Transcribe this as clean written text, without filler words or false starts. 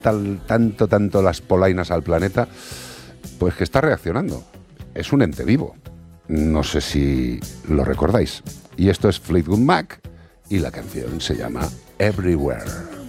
tanto las polainas al planeta, pues que está reaccionando. Es un ente vivo. No sé si lo recordáis. Y esto es Fleetwood Mac y la canción se llama Everywhere.